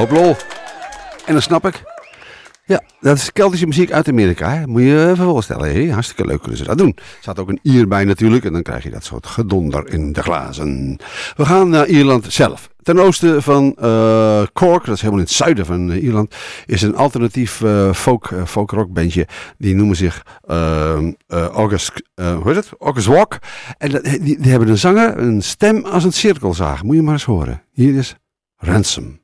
hoop lol. En dan snap ik. Ja, dat is Keltische muziek uit Amerika. Hè? Moet je je even voorstellen. Hè? Hartstikke leuk kunnen ze dat doen. Er staat ook een Ier bij natuurlijk. En dan krijg je dat soort gedonder in de glazen. We gaan naar Ierland zelf. Ten oosten van Cork, dat is helemaal in het zuiden van Ierland, is een alternatief folk rock bandje. Die noemen zich August Walk. En die hebben een zanger, een stem als een cirkelzaag. Moet je maar eens horen. Hier is Ransom.